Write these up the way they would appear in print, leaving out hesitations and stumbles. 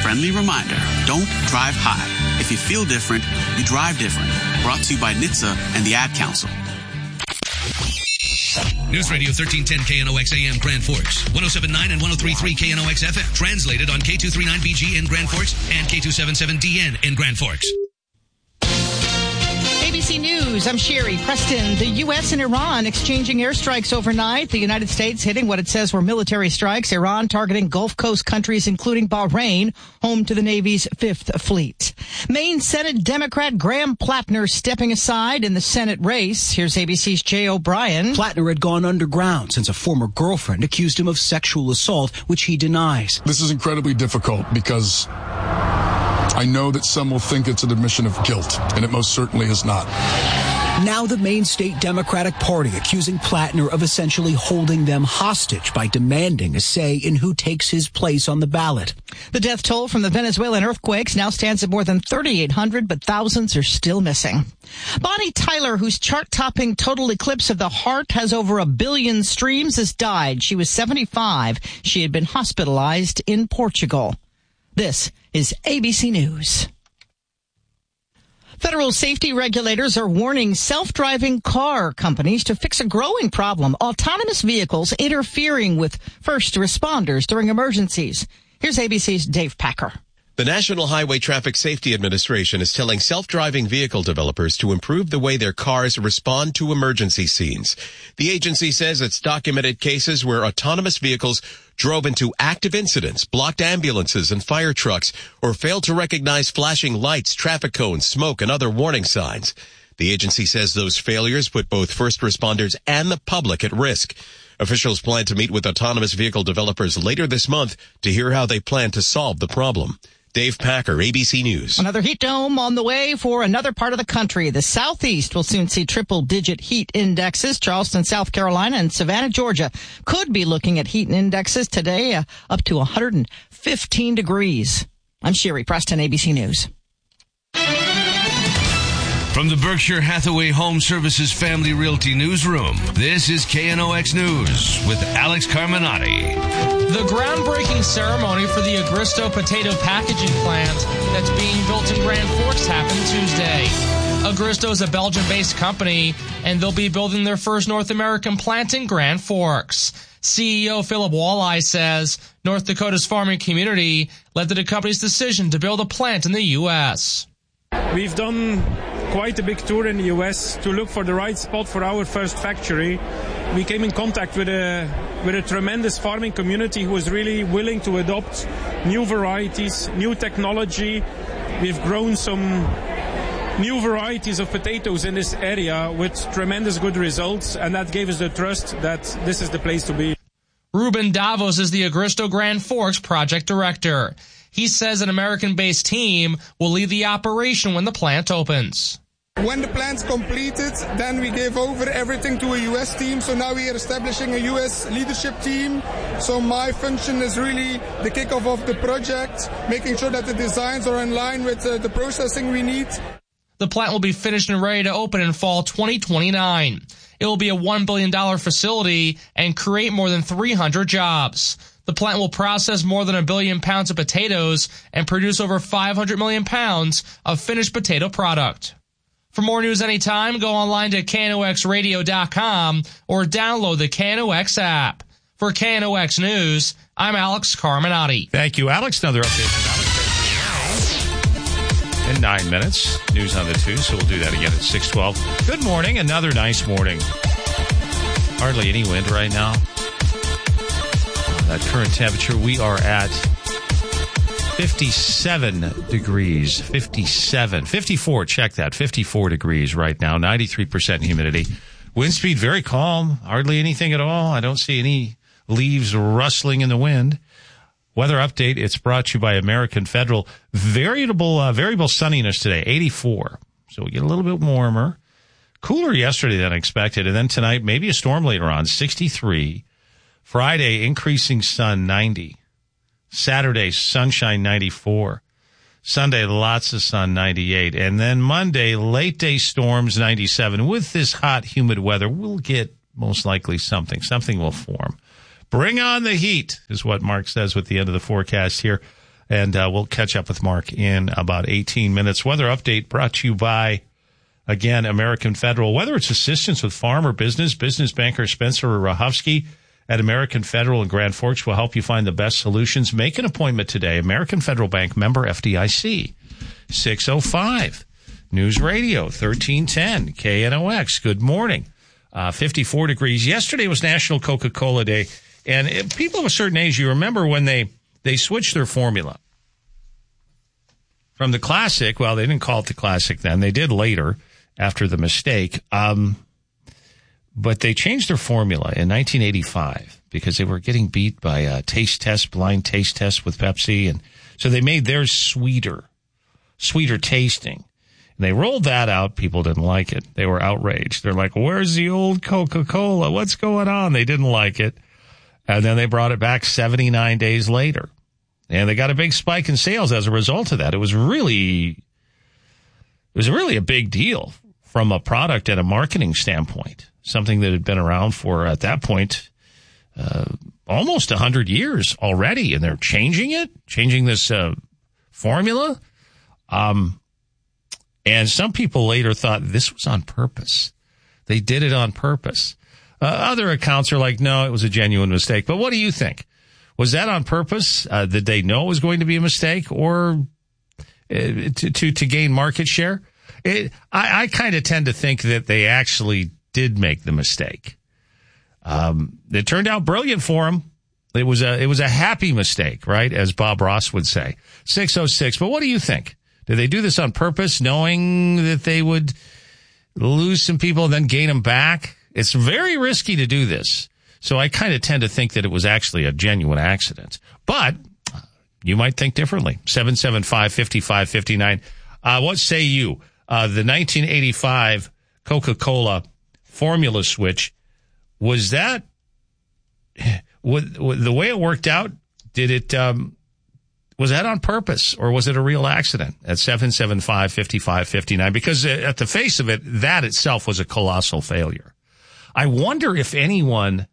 friendly reminder, don't drive high. If you feel different, you drive different. Brought to you by NHTSA and the Ad Council. News Radio 1310 KNOX AM Grand Forks, 107.9 and 103.3 KNOX FM. Translated on K239BG in Grand Forks and K277DN in Grand Forks. ABC News, I'm Sherry Preston. The U.S. and Iran exchanging airstrikes overnight. The United States hitting what it says were military strikes. Iran targeting Gulf Coast countries, including Bahrain, home to the Navy's Fifth Fleet. Maine Senate Democrat Graham Plattner stepping aside in the Senate race. Here's ABC's Jay O'Brien. Plattner had gone underground since a former girlfriend accused him of sexual assault, which he denies. This is incredibly difficult because I know that some will think it's an admission of guilt, and it most certainly is not. Now the Maine State Democratic Party accusing Plattner of essentially holding them hostage by demanding a say in who takes his place on the ballot. The death toll from the Venezuelan earthquakes now stands at more than 3,800, but thousands are still missing. Bonnie Tyler, whose chart-topping Total Eclipse of the Heart has over 1 billion streams, has died. She was 75. She had been hospitalized in Portugal. This is ABC News. Federal safety regulators are warning self-driving car companies to fix a growing problem: autonomous vehicles interfering with first responders during emergencies. Here's ABC's Dave Packer. The National Highway Traffic Safety Administration is telling self-driving vehicle developers to improve the way their cars respond to emergency scenes. The agency says it's documented cases where autonomous vehicles drove into active incidents, blocked ambulances and fire trucks, or failed to recognize flashing lights, traffic cones, smoke, and other warning signs. The agency says those failures put both first responders and the public at risk. Officials plan to meet with autonomous vehicle developers later this month to hear how they plan to solve the problem. Dave Packer, ABC News. Another heat dome on the way for another part of the country. The Southeast will soon see triple-digit heat indexes. Charleston, South Carolina, and Savannah, Georgia could be looking at heat indexes today up to 115 degrees. I'm Sherry Preston, ABC News. From the Berkshire Hathaway Home Services Family Realty Newsroom, this is KNOX News with Alex Carminati. The groundbreaking ceremony for the Agristo potato packaging plant that's being built in Grand Forks happened Tuesday. Agristo is a Belgian-based company, and they'll be building their first North American plant in Grand Forks. CEO Philip Walleye says North Dakota's farming community led to the company's decision to build a plant in the U.S. We've done quite a big tour in the U.S. to look for the right spot for our first factory. We came in contact with a tremendous farming community who was really willing to adopt new varieties, new technology. We've grown some new varieties of potatoes in this area with tremendous good results, and that gave us the trust that this is the place to be. Ruben Davos is the Agristo Grand Forks project director. He says an American-based team will lead the operation when the plant opens. When the plant's completed, then we gave over everything to a U.S. team. So now we are establishing a U.S. leadership team. So my function is really the kickoff of the project, making sure that the designs are in line with the processing we need. The plant will be finished and ready to open in fall 2029. It will be a $1 billion facility and create more than 300 jobs. The plant will process more than 1 billion pounds of potatoes and produce over 500 million pounds of finished potato product. For more news anytime, go online to KNOXradio.com or download the KNOX app. For KNOX News, I'm Alex Carminati. Thank you, Alex. Another update from Alex in 9 minutes. News on the 2, so we'll do that again at 6:12. Good morning. Another nice morning. Hardly any wind right now. That current temperature, we are at 57 degrees. 57. 54, check that. 54 degrees right now. 93% humidity. Wind speed very calm. Hardly anything at all. I don't see any leaves rustling in the wind. Weather update, it's brought to you by American Federal. Variable sunniness today, 84. So we get a little bit warmer. Cooler yesterday than expected. And then tonight, maybe a storm later on, 63. Friday, increasing sun, 90. Saturday, sunshine, 94. Sunday, lots of sun, 98. And then Monday, late day storms, 97. With this hot, humid weather, we'll get most likely something. Something will form. Bring on the heat is what Mark says with the end of the forecast here. And we'll catch up with Mark in about 18 minutes. Weather update brought to you by, again, American Federal. Whether it's assistance with farm or business banker Spencer Rahovsky at American Federal in Grand Forks will help you find the best solutions. Make an appointment today. American Federal Bank, member FDIC. 605 News Radio 1310 KNOX. Good morning. 54 degrees. Yesterday was National Coca-Cola Day. And people of a certain age, you remember when they switched their formula from the Classic. Well, they didn't call it the Classic then. They did later after the mistake. But they changed their formula in 1985 because they were getting beat by a blind taste test with Pepsi. And so they made theirs sweeter tasting. And they rolled that out. People didn't like it. They were outraged. They're like, where's the old Coca-Cola? What's going on? They didn't like it. And then they brought it back 79 days later. And they got a big spike in sales as a result of that. It was really a big deal from a product and a marketing standpoint. Something that had been around for, at that point, almost 100 years already. And they're changing this formula. And some people later thought this was on purpose. They did it on purpose. Other accounts are like, no, it was a genuine mistake. But what do you think? Was that on purpose? Did they know it was going to be a mistake, or to gain market share? I kind of tend to think that they actually did make the mistake. It turned out brilliant for them. It was a happy mistake, right? As Bob Ross would say. 606. But what do you think? Did they do this on purpose, knowing that they would lose some people and then gain them back? It's very risky to do this. So I kind of tend to think that it was actually a genuine accident. But you might think differently. 775-5559. What say you? The 1985 Coca-Cola formula switch, was that the way it worked out? Did it was that on purpose, or was it a real accident? At 775-5559, because at the face of it, that itself was a colossal failure. I wonder if anyone,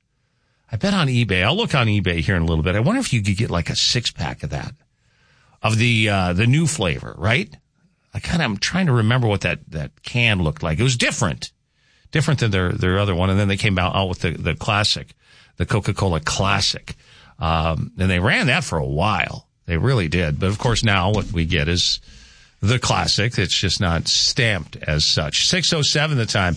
I bet on eBay, I'll look on eBay here in a little bit. I wonder if you could get like a 6-pack of that, of the new flavor, right? I'm trying to remember what that can looked like. It was different than their other one. And then they came out with the classic, the Coca-Cola Classic. And they ran that for a while. They really did. But of course now what we get is the Classic. It's just not stamped as such. 6:07 the time.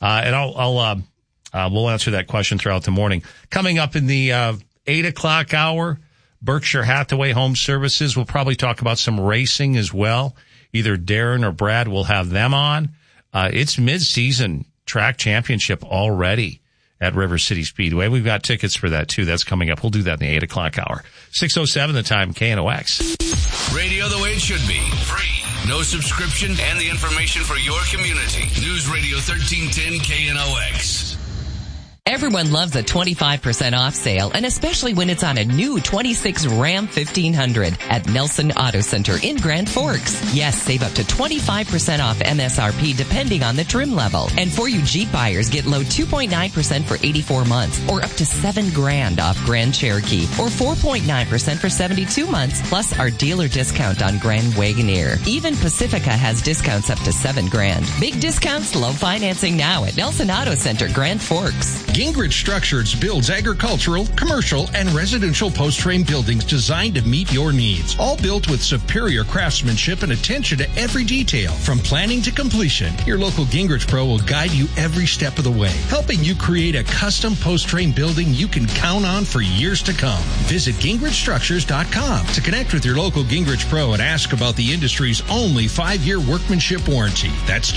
And we'll answer that question throughout the morning. Coming up in the 8 o'clock hour, Berkshire Hathaway Home Services. We'll probably talk about some racing as well. Either Darren or Brad will have them on. It's mid-season track championship already at River City Speedway. We've got tickets for that, too. That's coming up. We'll do that in the 8 o'clock hour. 6:07 the time, KNOX. Radio the way it should be. Free. No subscription, and the information for your community. News Radio 1310 KNOX. Everyone loves a 25% off sale, and especially when it's on a new 26 Ram 1500 at Nelson Auto Center in Grand Forks. Yes, save up to 25% off MSRP depending on the trim level. And for you Jeep buyers, get low 2.9% for 84 months, or up to $7,000 off Grand Cherokee, or 4.9% for 72 months, plus our dealer discount on Grand Wagoneer. Even Pacifica has discounts up to $7,000. Big discounts, low financing now at Nelson Auto Center, Grand Forks. Gingrich Structures builds agricultural, commercial, and residential post-frame buildings designed to meet your needs. All built with superior craftsmanship and attention to every detail. From planning to completion, your local Gingrich Pro will guide you every step of the way, helping you create a custom post-frame building you can count on for years to come. Visit GingrichStructures.com to connect with your local Gingrich Pro and ask about the industry's only 5-year workmanship warranty. That's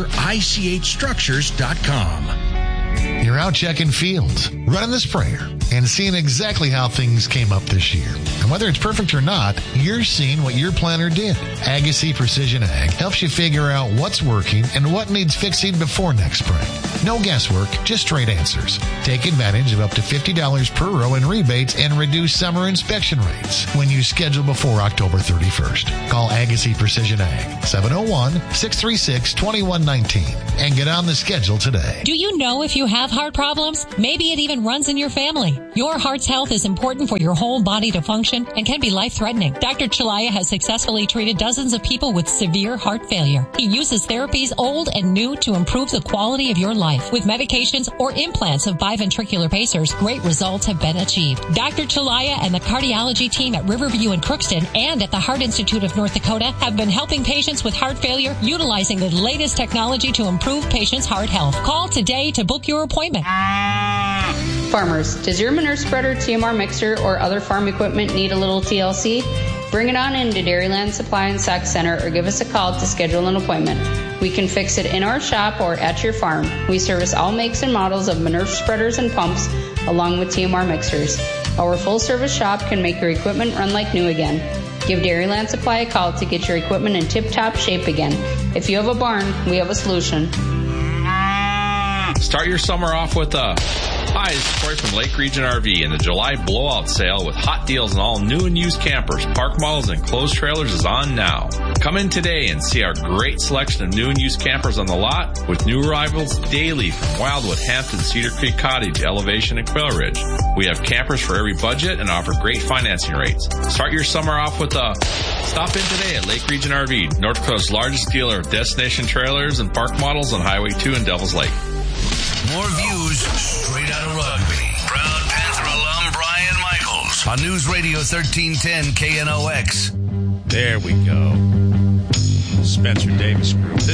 GingerICHStructures.com. You're out checking fields, running the sprayer, and seeing exactly how things came up this year. And whether it's perfect or not, you're seeing what your planner did. Agassi Precision Ag helps you figure out what's working and what needs fixing before next spring. No guesswork, just straight answers. Take advantage of up to $50 per row in rebates and reduce summer inspection rates when you schedule before October 31st. Call Agassi Precision Ag, 701-636-2119, and get on the schedule today. Do you know if you have heart problems? Maybe it even condition runs in your family. Your heart's health is important for your whole body to function and can be life-threatening. Dr. Chalaya has successfully treated dozens of people with severe heart failure. He uses therapies old and new to improve the quality of your life. With medications or implants of biventricular pacers, great results have been achieved. Dr. Chalaya and the cardiology team at Riverview in Crookston and at the Heart Institute of North Dakota have been helping patients with heart failure utilizing the latest technology to improve patients' heart health. Call today to book your appointment. Farmers, does your manure spreader, TMR mixer, or other farm equipment need a little TLC? Bring it on into Dairyland Supply and Sac Center or give us a call to schedule an appointment. We can fix it in our shop or at your farm. We service all makes and models of manure spreaders and pumps along with TMR mixers. Our full-service shop can make your equipment run like new again. Give Dairyland Supply a call to get your equipment in tip-top shape again. If you have a barn, we have a solution. Start your summer off with a... Hi, this is Corey from Lake Region RV, and the July blowout sale with hot deals on all new and used campers, park models, and closed trailers is on now. Come in today and see our great selection of new and used campers on the lot with new arrivals daily from Wildwood, Hampton, Cedar Creek Cottage, Elevation, and Quail Ridge. We have campers for every budget and offer great financing rates. Start your summer off with a... Stop in today at Lake Region RV, North Dakota's largest dealer of destination trailers and park models on Highway 2 in Devil's Lake. More views straight out of Rugby. Proud Panther alum Brian Michaels on News Radio 1310 KNOX. There we go. Spencer Davis Group.